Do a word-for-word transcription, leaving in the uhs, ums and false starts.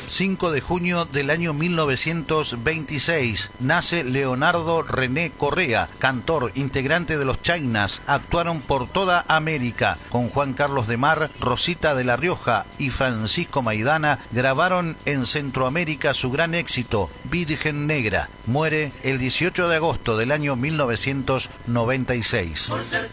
cinco de junio del año mil novecientos veintiséis, nace Leonardo René Correa, cantor, integrante de los Chainas. Actuaron por toda América. Con Juan Carlos de Mar, Rosita de la Rioja y Francisco Maidana grabaron en Centroamérica su gran éxito, Virgen Negra. Muere el dieciocho de agosto del año mil novecientos noventa y seis.